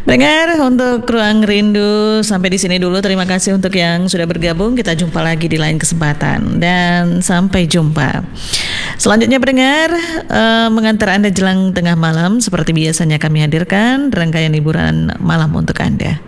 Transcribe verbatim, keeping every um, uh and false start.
Dengar untuk Ruang Rindu sampai di sini dulu. Terima kasih untuk yang sudah bergabung. Kita jumpa lagi di lain kesempatan dan sampai jumpa. Selanjutnya pendengar, uh, mengantar Anda jelang tengah malam seperti biasanya kami hadirkan rangkaian hiburan malam untuk Anda.